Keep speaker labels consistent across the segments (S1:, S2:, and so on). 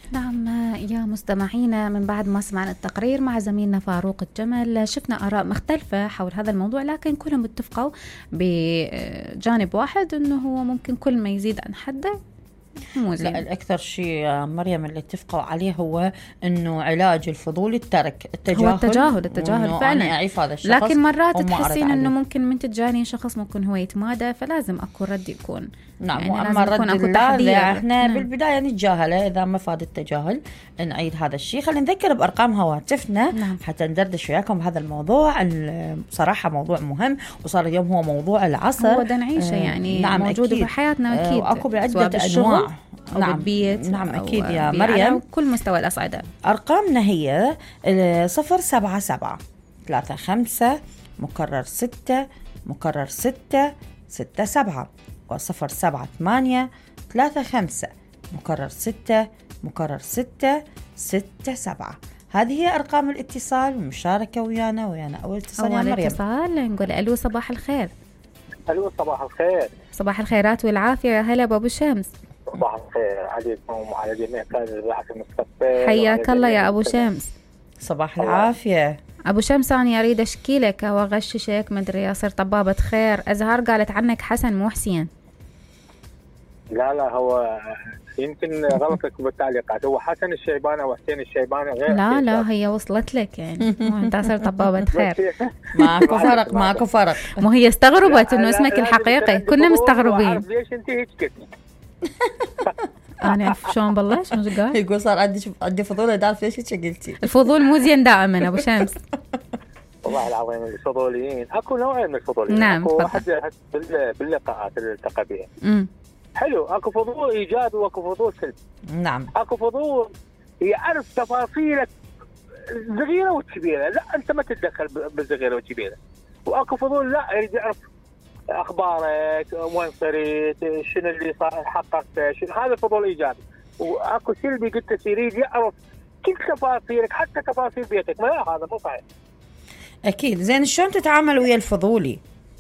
S1: نعم يا مستمعينا، من بعد ما سمعنا التقرير مع زميلنا فاروق الجمل شفنا آراء مختلفة حول هذا الموضوع، لكن كلهم اتفقوا بجانب واحد أنه هو ممكن كل ما يزيد عن حده مو زين.
S2: لا، الأكثر شيء مريم اللي اتفقوا عليه هو أنه علاج الفضول الترك،
S1: التجاهل فعلا.
S2: أعيف هذا الشخص،
S1: لكن مرات تحسين أنه ممكن من تجاني شخص ممكن هو يتمادى، فلازم أكو رد يكون.
S2: نعم، يعني وأما الرد لا احنا بالبداية نتجاهله. إذا ما فاد التجاهل نعيد هذا الشيء. خلينا نذكر بأرقام هواتفنا حتى ندردش وياكم بهذا الموضوع. صراحة موضوع مهم، وصار اليوم هو موضوع العصر،
S1: هو ده نعيشه يعني. نعم، موجود في حياتنا أكيد،
S2: وأكو بعدة أنواع.
S1: أو
S2: نعم
S1: بالبيت.
S2: نعم أكيد يا مريم،
S1: كل مستوى الأصعدة.
S2: أرقامنا هي 077 35 مكرر 6 مكرر 6 67 و078 35 مكرر 6 مكرر 6 67. هذه هي أرقام الاتصال والمشاركة ويانا أول اتصال يا مريم.
S1: اتصال نقول ألو صباح الخير.
S3: ألو صباح الخير.
S1: صباح الخيرات والعافية، يا هلا بأبو شمس.
S3: صباح الخير عليكم وعلى جميع كادر البحث المستقبل.
S1: حياك الله يا أبو شمس.
S2: صباح العافية
S1: أبو شمس. أنا أريد أشكي لك أو أغششك، مدري أصير طبابة خير. أزهار قالت عنك حسن مو حسين.
S3: لا هو يمكن غلطك بالتعليقات، هو حسن الشيباني وحسين الشيباني غير.
S1: لا هي وصلت لك يعني أنت أصير طبابة خير.
S2: ماكو فرق.
S1: مو هي استغربت إنه اسمك الحقيقي، كنا مستغربين.
S3: ليش أنت هيك كنت؟
S1: أنا أعرف شلون بلش مش قال.
S2: يقول صار عندي فضول أعرف ليش قلتي.
S1: الفضول مو زين دائما أبو شمس.
S3: والله العظيم الفضوليين أكو نوعين من الفضوليين.
S1: نعم.
S3: أكو واحد باللقاءات اللي التقى بها. حلو، اكو فضول ايجابي واكو فضول سلبي.
S2: نعم.
S3: اكو فضول يعرف تفاصيلك الصغيره والكبيره، لا انت ما تتدخل بالصغيره والكبيره. واكو فضول لا يريد يعرف اخبارك، وين صرت، شنو اللي صار، حققت شنو. هذا فضول ايجابي. واكو سلبي قلت يريد يعرف كل تفاصيلك حتى تفاصيل بيتك. ما هذا مو صحيح.
S2: اكيد. زين شلون تتعامل ويا الفضولي؟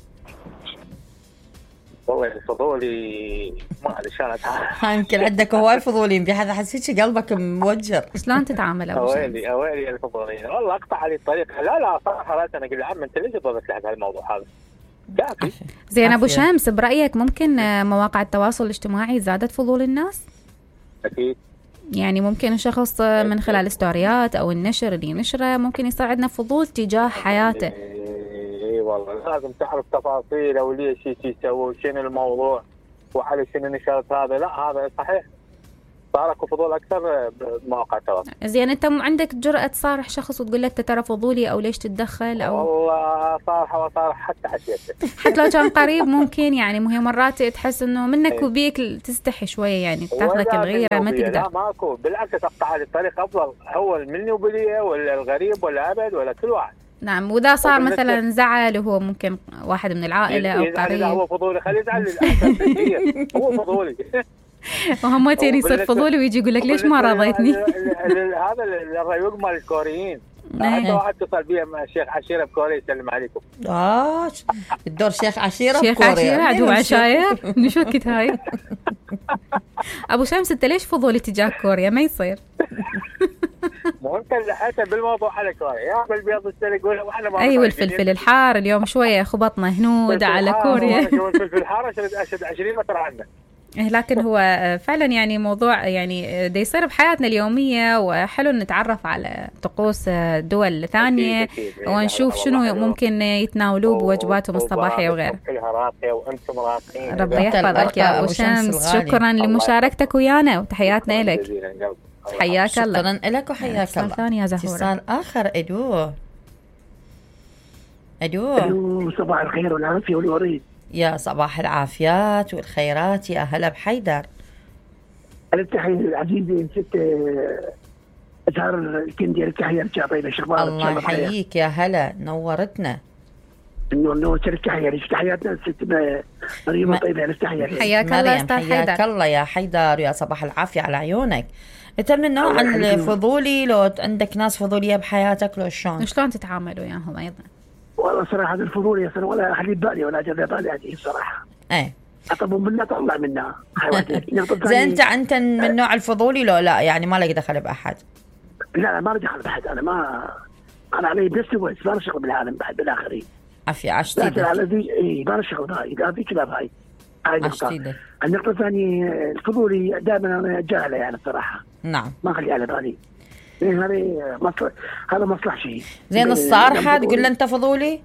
S3: والله الفضولي ما ادري شلون اتعامل.
S2: يمكن عندك هواي فضولين بحيث حسيت قلبك موجر.
S1: شلون تتعامل ابو شمس؟
S3: اويلي الفضوليين والله اقطع علي الطريق. لا صراحه انا اقول له عم انت ليش ضبط لي هالموضوع هذا؟ كافي.
S1: زين ابو شمس، برايك ممكن مواقع التواصل الاجتماعي زادت فضول الناس؟
S3: اكيد.
S1: يعني ممكن الشخص من خلال ستوريات او النشر اللي ينشره ممكن يصير عندنا فضول تجاه حياته.
S3: اي والله لازم تعرف تفاصيله وليش يسوي وشنو الموضوع وعلى شنو نشرت هذا. لا هذا صحيح، صار اكو فضول اكثر بمواقع التواصل.
S1: زين انت عندك جرأة تصارح شخص وتقول له ترى فضولي او ليش تتدخل؟ او
S3: والله صارح حتى حشيته.
S1: حتى لو كان قريب ممكن يعني مو هي مرات تحس انه منك وبيك تستحي شويه يعني تاخذك الغيره ما تقدر.
S3: لا ماكو، بالعكس اقطع على الطريق افضل، هو مني وبليه ولا الغريب ولا ابد ولا كل واحد.
S1: نعم. وإذا صار مثلا زعل وهو ممكن واحد من العائله او قريب.
S3: هو فضولي خليه يزعل. هو فضولي.
S1: وهمتين يصير فضولي ويجي يقول لك ليش ما راضيتني.
S3: هذا الريوق مال الكوريين. عنده واحد اتصل بيه مع الشيخ عشيره بكوريا يسلم عليكم.
S2: الدور شيخ عشيره
S1: شيخ عشيره عدو عشاير. شو وقت هاي؟ ابو شمس انت ليش فضولي تجاه كوريا؟ ما يصير.
S3: مو انت اللي حتى بالموضوع على كوريا يا بالبيض السلق واحنا ما.
S1: ايوه الفلفل الحار اليوم شويه خبطنا هنود على كوريا.
S3: الفلفل الحار اشد 20 متر عنه.
S1: لكن هو فعلا يعني موضوع يعني دا يصير بحياتنا اليومية، وحلو نتعرف على طقوس دول ثانية ونشوف شنو ممكن يتناولوه بوجباتهم الصباحية وغيره. ربي يحفظك يا أبو شمس. شكرا لمشاركتك ويانا وتحياتنا لك. حياك الله.
S2: شكرا لك وحياك الله.
S1: ثاني يا زهورة.
S2: اتصال آخر.
S4: أدو صباح الخير والعافية والوريد.
S2: يا صباح العافيات والخيرات، يا هلا بحيدر.
S4: التحية العزيزة ست أزهار الكندي. التحية الجابية شغالة.
S2: الله يحييك يا هلا، نورتنا.
S4: إنه التحية ليش تحياتنا ست مريم طيبة. التحية
S1: حياك الله أستاذ حيدر.
S2: حياك الله يا حيدر، يا صباح العافية على عيونك. أنت من النوع الفضولي لو عندك ناس فضولية بحياتك لو شلون
S1: تتعاملوا وياهم أيضا؟
S4: والله صراحة الفضول يا سنة ولا حليب بالي ولا جذب بالي يعني صراحة. اطلب منها طلع منها.
S2: زين انت من نوع الفضولي لو لا يعني ما لك دخل باحد؟
S4: لا ما لي دخل باحد، انا علي بنفسي بس ما شغل بالعالم بعد بالاخرين.
S2: عافيه عشتي
S4: على ذي ما شغل هاي هذه كلام هاي نقطة. النقطة الثانية الفضولي دائما انا جاهله يعني الصراحة.
S2: نعم
S4: ما اخلي على بالي هذا مصلح شيء.
S2: زين الصراحة تقول له انت فضولي؟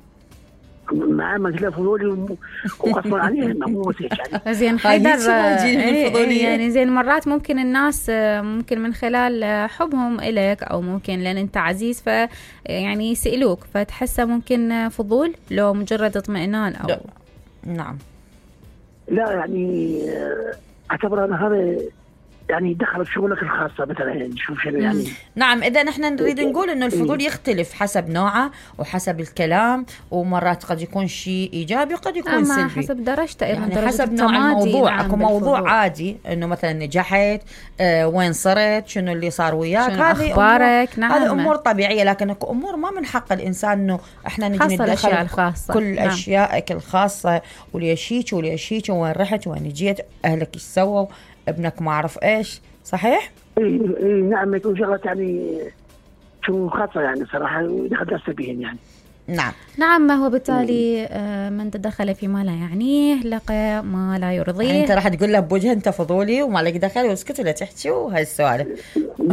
S4: ما قلت له فضولي وغصبا عليه مو مسيح يعني.
S1: زين حيدر يعني زين مرات ممكن الناس ممكن من خلال حبهم إلك او ممكن لان انت عزيز ف يعني يسألوك فتحسه ممكن فضول لو مجرد اطمئنان او
S2: لا. نعم
S4: لا يعني اعتبر انا هذا يعني دخل في شغلك الخاصة مثلا يعني شوف شنو يعني.
S2: نعم إذا نحن نريد نقول إنه الفضول يختلف حسب نوعه وحسب الكلام ومرات قد يكون شيء إيجابي قد يكون سلبي
S1: حسب درجته
S2: يعني حسب نوع الموضوع.
S1: نعم
S2: أكو موضوع عادي إنه مثلا نجحت وين صرت شنو اللي صار وياك
S1: هذه أخبارك. نعم
S2: هذه أمور طبيعية لكن أكو أمور ما من حق الإنسان إنه إحنا نجي ندخل
S1: الخاصة.
S2: كل نعم. أشيائك الخاصة وليشيك وين رحت وين جيت أهلك إيش سووا ابنك ما أعرف إيش صحيح؟
S4: إيه نعم يكون شغلة يعني شو خاصة يعني صراحة يدخل نفسه بهم يعني.
S2: نعم
S1: ما هو بالتالي من تدخل فيما لا يعنيه لقى ما لا يرضيه.
S2: يعني أنت راح تقول له بوجه أنت فضولي وما لك دخل واسكت ولا تحكي وهاي السوالف.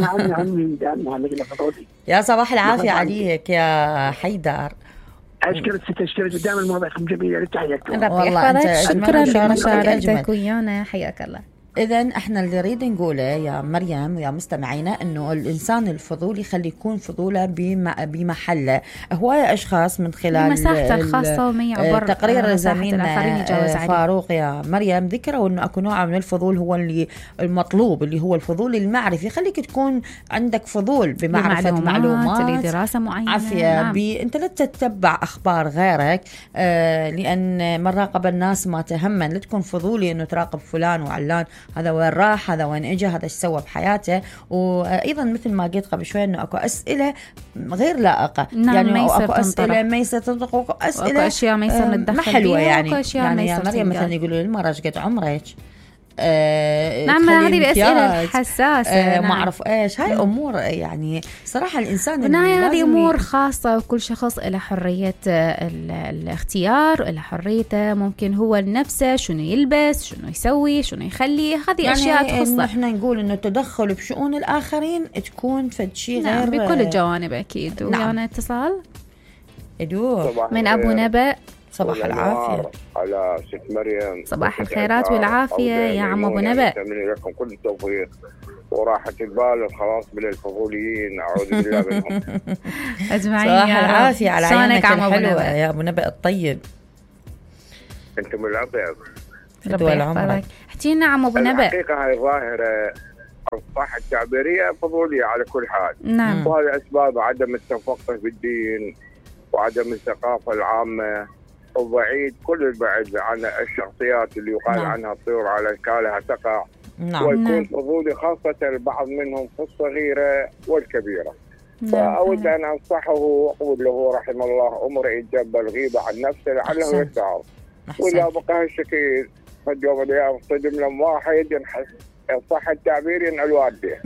S4: نعم فضولي.
S2: يا صباح العافية عليك يا حيدر.
S4: أشكرك دائما مواضيعكم جميلة لتحياتكم.
S1: والله أنت شكرا لمشاركتك ويانا حياك الله.
S2: إذن إحنا اللي نريد نقوله يا مريم ويا مستمعينا إنه الإنسان الفضولي خلي يكون فضوله بمحله. هواية أشخاص من خلال
S1: مساحته الخاصة وما يعبر
S2: تقرير زميلنا فاروق يا مريم ذكروا إنه أكو نوع من الفضول هو اللي المطلوب اللي هو الفضول المعرفي. خليك تكون عندك فضول بمعرفة معلومات
S1: لدراسة معينة.
S2: عافية نعم. أنت لا تتبع أخبار غيرك لأن من راقب الناس ما تهمن. لا تكون فضولي إنه تراقب فلان وعلان هذا وين راح هذا وين اجى هذا ايش سوى بحياته. وايضا مثل ما قلت قبل شوي انه اكو اسئله غير لائقه
S1: نعم
S2: يعني اكو اسئله ما يصير تنطق واكو اسئله
S1: اشياء ما يصير نتدخل
S2: ما حلوه يعني
S1: يا
S2: مريم مثلا يقولوا للمراه ايش قد عمرك
S1: نعم هذه الأسئلة حساسة
S2: ما أعرف إيش هاي أمور يعني صراحة الإنسان
S1: هذه أمور خاصة وكل شخص له حرية الاختيار وله حريته ممكن هو نفسه شنو يلبس شنو يسوي شنو يخلي هذه يعني أشياء تخصه.
S2: إحنا نقول إنه التدخل بشؤون الآخرين تكون فد شيء
S1: نعم
S2: غير
S1: بكل الجوانب أكيد.
S2: نعم.
S1: ويانا اتصال
S2: من
S1: أبو نبأ.
S5: صباح العافية على ست مريم.
S1: صباح الخيرات والعافية يا عم أبو نبأ.
S5: أتمنى لكم كل التوفيق وراحة البال خلاص من الفضوليين أعوذ بالله منهم
S1: أجمعين.
S2: صباح العافية على عينك
S1: الحلوة
S2: يا أبو نبأ الطيب.
S5: أنتم الأطيب.
S1: ربي يحفظك. احكينا عم أبو نبأ.
S5: الحقيقة هاي ظاهرة الصحة التعبيرية فضولية على كل حال.
S1: نعم.
S5: وهذا أسباب عدم التفقه بالدين وعدم الثقافة العامة وبعيد كل البعد عن الشخصيات اللي يقال نعم. عنها تطير على أشكالها تقع.
S2: نعم.
S5: ويكون فضولي خاصة البعض منهم في الصغيرة والكبيرة. فأود أن أنصحه وأقول له رحم الله امرئ جب الغيبة عن نفسه لعله يتعظ. وإذا بقى هالشكل فاليوم الأيام صدم لهم واحد ينحس صح التعبير ينعل والده.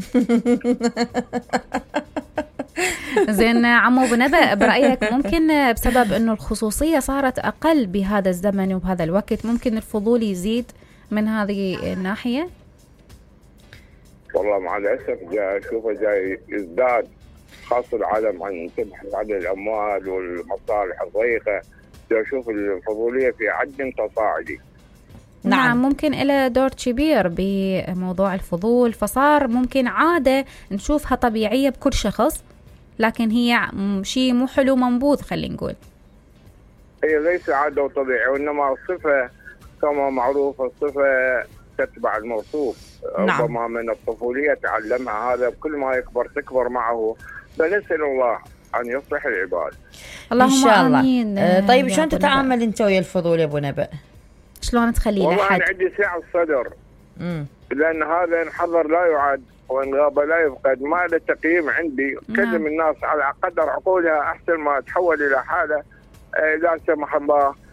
S1: زين عمو أبو نبأ برأيك ممكن بسبب أنه الخصوصية صارت أقل بهذا الزمن وبهذا الوقت ممكن الفضول يزيد من هذه الناحية؟
S5: والله مع الأسف أشوفه جاي يزداد خاصة العالم عن تبحث عن الأموال والمصالح الضيقة. أشوف الفضولية في عد تصاعدي.
S1: نعم ممكن إلى دور كبير بموضوع الفضول فصار ممكن عادة نشوفها طبيعية بكل شخص لكن هي شيء مو حلو منبوذ خلينا نقول.
S5: هي ليس عادة وطبيعي وإنما صفة كما معروف الصفة تتبع الموصوف.
S2: نعم.
S5: ربما من الطفولية تعلمها هذا كل ما يكبر تكبر معه. فنسأل الله أن يصلح العباد
S1: اللهم
S2: إن شاء الله.
S1: آمين.
S2: طيب شلون تتعامل أنت ويا الفضول يا أبو نبأ؟
S1: شلون تخليه
S5: والله
S1: لحد؟
S5: أنا عندي سعة الصدر لأن هذا إن حضر لا يعد وإن غاب لا يفقد. ما له تقييم عندي. كلم الناس على قدر عقولها أحسن ما تحول إلى حالة لا سمح الله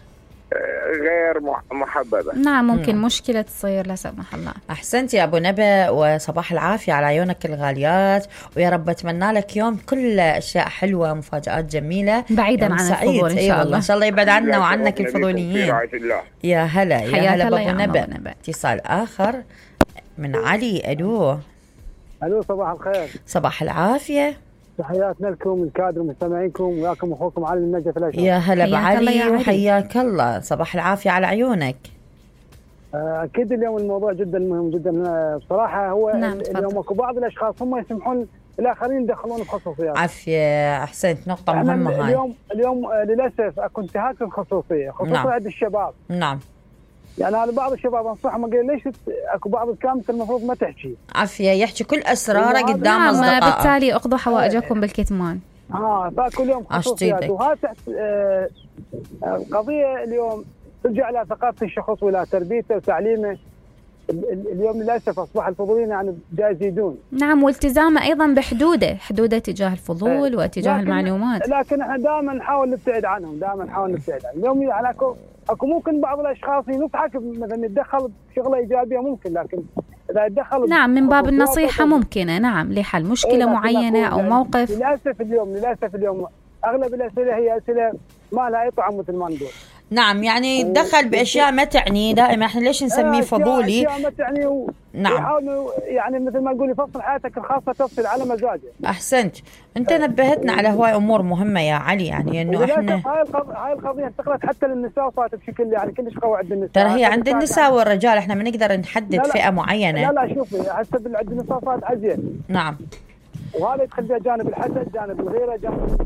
S5: غير محببة.
S1: نعم ممكن مشكلة تصير لا سمح الله.
S2: أحسنت يا أبو نبأ، وصباح العافية على عيونك الغاليات، ويا رب أتمنى لك يوم كل أشياء حلوة مفاجآت جميلة
S1: بعيدا عن الفضول إن شاء الله.
S2: إن شاء الله يبعد عنا وعنك الفضوليين. يا هلا يا هلا بأبو نبأ. اتصال آخر من علي. ألو
S6: صباح الخير.
S2: صباح العافية،
S6: تحياتنا لكم الكادر ومستمعينكم، وياكم اخوكم علي النجف الاشرف.
S2: يا هلا بعلي وحياك الله، صباح العافيه على عيونك.
S6: اكيد اليوم الموضوع جدا مهم جدا بصراحه. هو
S1: نعم
S6: اليوم اكو بعض الاشخاص هم يسمحون الاخرين يدخلون بخصوصيات.
S2: عافيه، احسنت، نقطه مهمه هاي.
S6: اليوم للاسف اكو انتهاك للخصوصيه، خصوصا عند الشباب.
S2: نعم.
S6: يعني انا بعض الشباب انصحهم اقول ليش اكو بعض الكلام المفروض ما تحكي.
S2: عافيه، يحكي كل اسراره قدام اصدقائه.
S1: بالتالي اخذوا حوائجكم بالكتمان.
S6: فكل يوم خصوصيات، وهذا تحت القضيه اليوم ترجع الى ثقافه الشخص والى تربيته وتعليمه. اليوم للاسف اصبح الفضوليين يعني جاي يزيدون.
S1: نعم، والتزامه ايضا بحدوده تجاه الفضول واتجاه المعلومات.
S6: لكن احنا دائما نحاول نبتعد عنهم، اليوم يعني اكو ممكن بعض الاشخاص ينصحك مثلا يتدخل بشغله ايجابيه ممكن، لكن اذا يتدخل
S1: نعم من باب النصيحه ممكنه، نعم، لحل مشكله معينه او موقف.
S6: للاسف اليوم اغلب الاسئله هي اسئله ما لها اي طعم مثل ما نقول.
S2: نعم، يعني يتدخل باشياء ما تعني. دائما احنا ليش نسميه فضولي؟
S6: اشياء ما تعني. نعم، يحاولوا يعني مثل ما نقول يفصل حياتك الخاصه تفصل على مزاجه.
S2: احسنت، انت نبهتنا على هواي امور مهمه يا علي، يعني انه احنا
S6: هاي القضيه انتقلت حتى للنساء، صارت بشكل يعني كلش قوي عند النساء.
S2: ترى هي عند النساء والرجال، احنا ما نقدر نحدد فئه معينه.
S6: لا شوفي هسه عند النساء صارت ازين.
S2: نعم،
S6: وهذا يدخل فيها جانب الحسد، جانب الغيره، جانب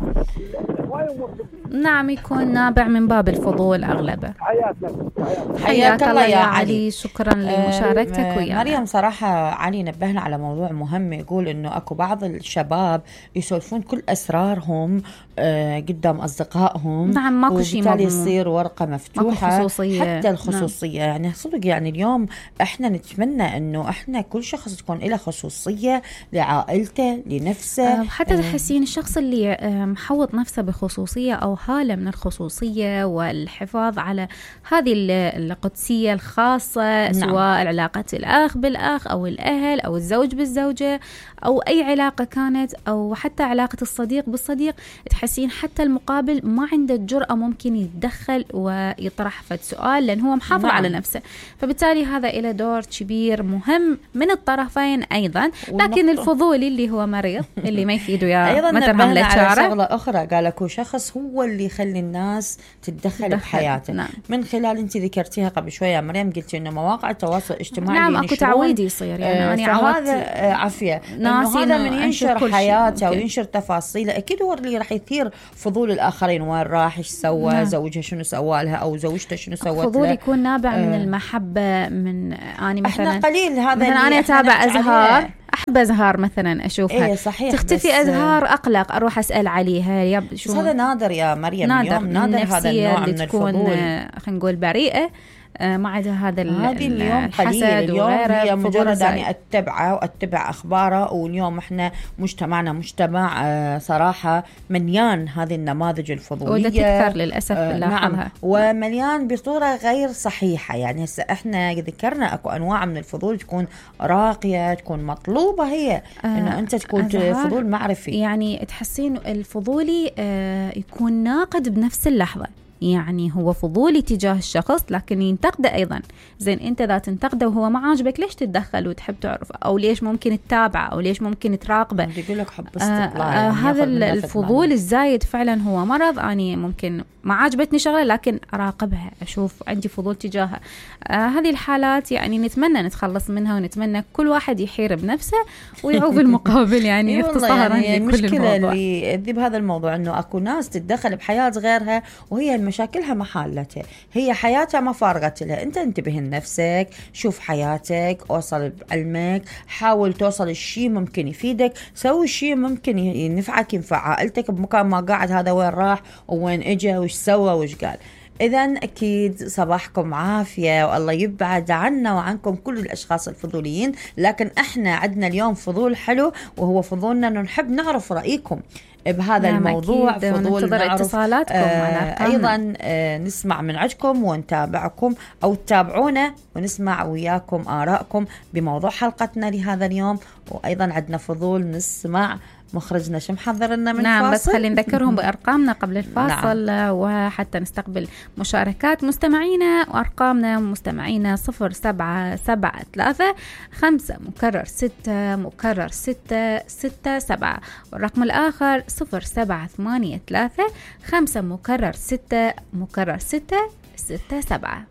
S1: نعم، يكون نابع من باب الفضول اغلبه.
S2: حياك الله يا علي،
S1: شكرا لمشاركتك ويانا.
S2: مريم، صراحه علي نبهنا على موضوع مهم، يقول انه اكو بعض الشباب يسولفون كل اسرارهم قدام اصدقائهم.
S1: نعم، ماكو شيء
S2: وبالتالي يصير ورقه مفتوحه،
S1: خصوصية.
S2: حتى الخصوصيه. نعم. يعني صدق، يعني اليوم احنا نتمنى انه احنا كل شخص تكون له خصوصيه لعائلته لنفسه.
S1: حتى تحسين الشخص اللي محوط نفسه بخصوصية أو هالة من الخصوصية والحفاظ على هذه القدسية الخاصة. نعم. سواء علاقة الأخ بالأخ أو الأهل أو الزوج بالزوجة أو أي علاقة كانت، أو حتى علاقة الصديق بالصديق، تحسين حتى المقابل ما عنده الجرأة ممكن يتدخل ويطرح فد سؤال، لأن هو محافظ. نعم. على نفسه. فبالتالي هذا إله دور كبير مهم من الطرفين أيضا. لكن الفضولي اللي هو مريض اللي ما يفيده يا
S2: مترهم على شغلة أخرى، قال لكو شخص هو اللي يخلي الناس تتدخل بحياته. نعم. من خلال أنت ذكرتيها قبل شوية مريم، قلتي إنه مواقع التواصل الاجتماعي.
S1: نعم، أكو تعويض يصير، يعني
S2: هذا عافية إنه هذا من ينشر حياته وينشر تفاصيله، أكيد هو اللي راح يثير فضول الآخرين، وين راح، إيش سوى. نعم. زوجها شنو سوى لها، أو زوجته شنو سوت له.
S1: الفضول يكون نابع من المحبة. من أنا مثلا
S2: قليل هذا،
S1: مثلا أنا أتابع أزهار، أحب أزهار مثلا أشوفها.
S2: إيه صحيح،
S1: تختفي أزهار أقلق أروح أسأل عليها.
S2: شو هذا نادر يا مريم، نادر هذا النوع من الفضول.
S1: خلينا نقول بريئة، ما عدا هذا
S2: اليوم قليل. اليوم هي مجرد أني أتبعه وأتبع أخباره. واليوم إحنا مجتمعنا مجتمع صراحة مليان هذه النماذج الفضولية،
S1: وتكثر للأسف.
S2: نعم، ومليان بصورة غير صحيحة. يعني هسه إحنا ذكرنا أكو أنواع من الفضول تكون راقية، تكون مطلوبة، هي إنه أنت تكون فضول معرفي.
S1: يعني تحسين الفضولي يكون ناقد بنفس اللحظة. يعني هو فضولي تجاه الشخص لكن ينتقده أيضا. زين أنت إذا تنتقده وهو ما عاجبك ليش تتدخل وتحب تعرف، أو ليش ممكن تتابعه، أو ليش ممكن تراقبه.
S2: يقول لك حب استطلاع. يعني
S1: هذا الفضول الزايد فعلا هو مرض. أنا ممكن ما عاجبتني شغلة لكن أراقبها، أشوف عندي فضول تجاهها. هذه الحالات يعني نتمنى نتخلص منها، ونتمنى كل واحد يحير بنفسه ويعوف المقابل. يعني اختصارا
S2: يعني المشكلة اللي بهذا الموضوع أنه أكو ناس تتدخل بحياة غيرها وهي مشاكلها محالتها، هي حياتها ما فارغت لها. أنت انتبه لنفسك، شوف حياتك، أوصل بعلمك، حاول توصل الشيء ممكن يفيدك، سوي الشيء ممكن ينفعك، ينفع عائلتك بمكان ما قاعد. هذا وين راح وين اجى وش سوى وش قال. إذن أكيد صباحكم عافية، والله يبعد عنا وعنكم كل الأشخاص الفضوليين. لكن إحنا عندنا اليوم فضول حلو، وهو فضولنا أنه نحب نعرف رأيكم. بهذا الموضوع.
S1: فضول نعرف اتصالاتكم
S2: أيضا نسمع من عندكم ونتابعكم أو تتابعونا ونسمع وياكم آرائكم بموضوع حلقتنا لهذا اليوم. وأيضا عندنا فضول نسمع مخرجنا شو محضر لنا من
S1: نعم
S2: فاصل.
S1: بس خلينا نذكرهم بأرقامنا قبل الفاصل. نعم. وحتى نستقبل مشاركات مستمعينا. وأرقامنا مستمعينا 0773 5 مكرر 6 مكرر 6 6 7 والرقم الآخر 0783 5 مكرر 6 مكرر 6 6 7.